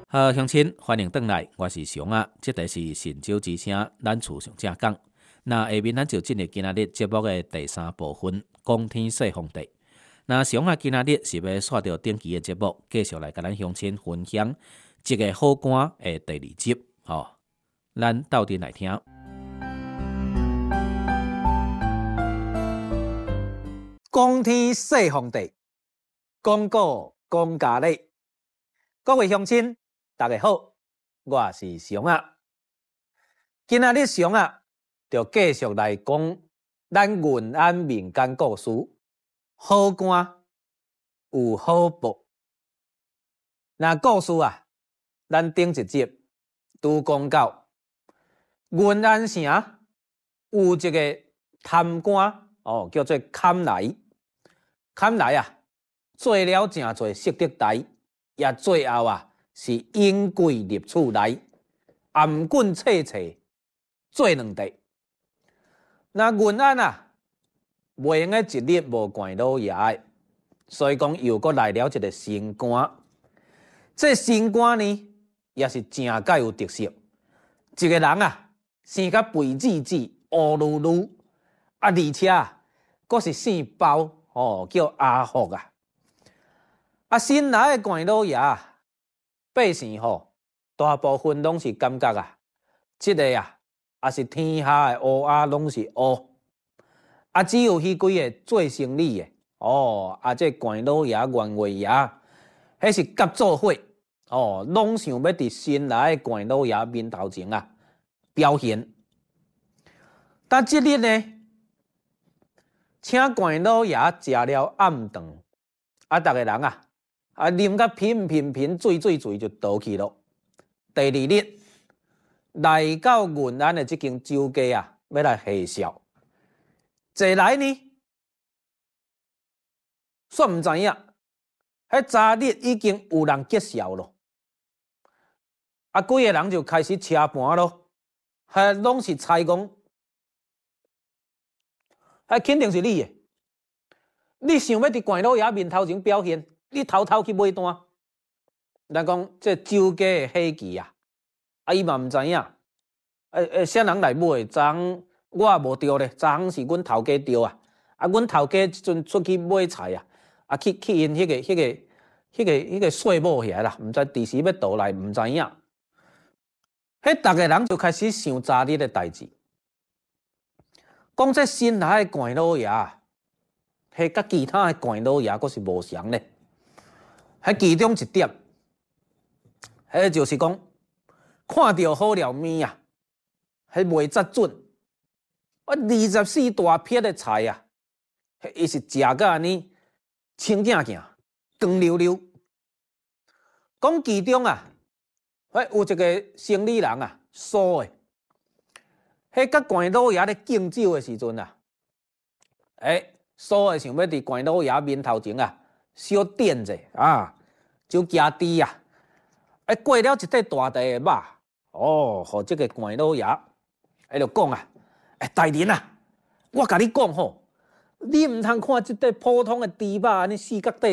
好，乡亲，欢迎回来，我是熊啊。这个是神州之声，咱厝上正讲。那下面咱就进入今仔日节目的第三部分，讲天说皇帝。那熊啊，今仔日是要刷到顶期的节目，继续来甲咱乡亲分享一个好官的第二集。咱斗阵来听。 讲天说皇帝，讲古讲家历。各位乡亲，大家好，我是熊啊。今仔日熊啊，就继续来讲咱云安民间故事。好官有好报。那故事啊，咱顶一集都讲到云安城有一个贪官叫做坎来。坎来啊，做了真侪色德台，也最后啊是因贵入厝内，颔棍切切做两地。那云安啊，袂用一日无见老爷的，所以讲又搁来了一个新官。这新官呢，也是真介有特色。一个人啊，生甲肥滋滋、乌噜噜，而且啊，阁是姓包。叫阿福啊！新来的官老爷，百姓大部分拢是感觉啊，这个啊，也是天下的乌鸦拢是乌，只有迄几个做生意的这官老爷、员外爷，迄是合作伙拢想要伫新来的官老爷面头前啊表现。但即日呢？请官老爷食了暗顿，逐个人啊，啉甲频，醉就倒去咯。第二日来到云安的这间酒家啊，要来下宵。坐来呢，煞毋知影，迄早日已经有人结宵咯。几个人就开始车盘咯，拢是猜讲。肯定是你的，你想要伫官老爷面头前表现，你偷偷去买单。咱讲这酒家的喜忌啊，伊嘛毋知影。啥人来买？昨我也无钓咧，昨是阮头家钓啊。阮头家即阵出去买菜啊，去因迄个税某遐啦，毋知第时要倒来，毋知影。逐个人就开始想昨日的代志。讲这新来的官老爷，甲其他的官老爷阁是无相咧。其中一点，就是讲，看到好了面啊，袂则准。24大撇的菜啊，伊是食甲安尼清净净、光溜溜。讲其中啊，有一个生理人啊，苏的。甲官老爷咧敬酒的时阵啊，所以想要伫官老爷面头前啊，小点者啊，就加猪啊，过了一块大块的肉，互这个官老爷，就讲啊，大人啊，我甲你讲吼，你毋通看这块普通的猪肉安尼四角底